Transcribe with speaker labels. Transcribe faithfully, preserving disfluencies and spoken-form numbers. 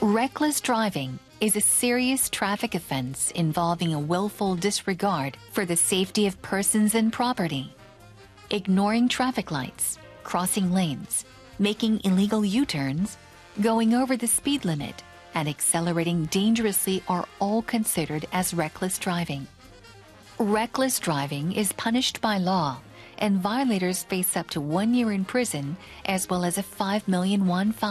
Speaker 1: Reckless driving is a serious traffic offense involving a willful disregard for the safety of persons and property. Ignoring traffic lights, crossing lanes, making illegal U-turns, going over the speed limit, and accelerating dangerously are all considered as reckless driving. Reckless driving is punished by law, and violators face up to one year in prison as well as a five million won fine.